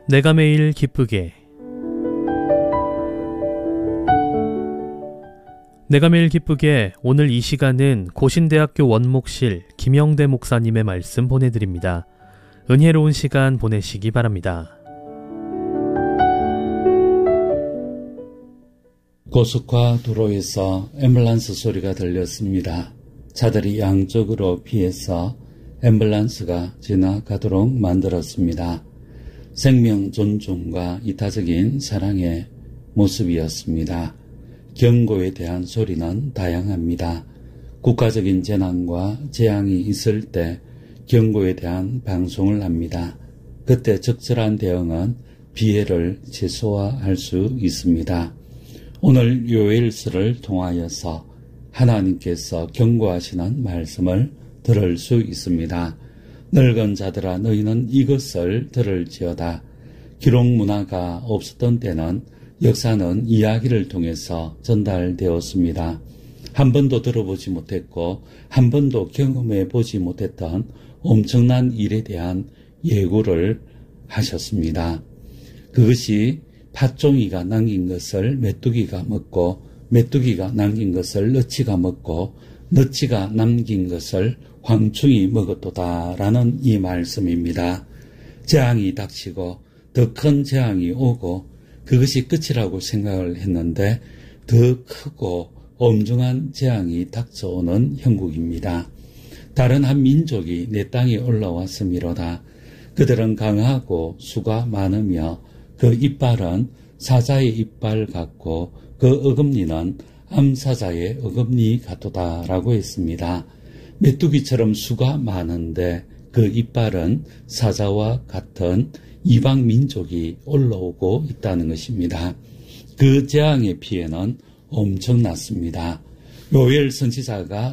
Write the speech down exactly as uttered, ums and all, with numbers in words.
내가 매일 기쁘게. 내가 매일 기쁘게 오늘 이 시간은 고신대학교 원목실 김영대 목사님의 말씀 보내드립니다. 은혜로운 시간 보내시기 바랍니다. 고속화 도로에서 앰뷸런스 소리가 들렸습니다. 차들이 양쪽으로 피해서 앰뷸런스가 지나가도록 만들었습니다. 생명 존중과 이타적인 사랑의 모습이었습니다. 경고에 대한 소리는 다양합니다. 국가적인 재난과 재앙이 있을 때 경고에 대한 방송을 합니다. 그때 적절한 대응은 피해를 최소화할 수 있습니다. 오늘 요엘서를 통하여서 하나님께서 경고하시는 말씀을 들을 수 있습니다. 늙은 자들아 너희는 이것을 들을지어다. 기록 문화가 없었던 때는 역사는 이야기를 통해서 전달되었습니다. 한 번도 들어보지 못했고 한 번도 경험해 보지 못했던 엄청난 일에 대한 예고를 하셨습니다. 그것이 팥종이가 남긴 것을 메뚜기가 먹고 메뚜기가 남긴 것을 너치가 먹고 너치가 남긴 것을 황충이 먹었도다 라는 이 말씀입니다. 재앙이 닥치고 더 큰 재앙이 오고 그것이 끝이라고 생각을 했는데 더 크고 엄중한 재앙이 닥쳐오는 형국입니다. 다른 한 민족이 내 땅에 올라왔음이로다. 그들은 강하고 수가 많으며 그 이빨은 사자의 이빨 같고 그 어금니는 암사자의 어금니 같도다 라고 했습니다. 메뚜기처럼 수가 많은데 그 이빨은 사자와 같은 이방 민족이 올라오고 있다는 것입니다. 그 재앙의 피해는 엄청났습니다. 요엘 선지자가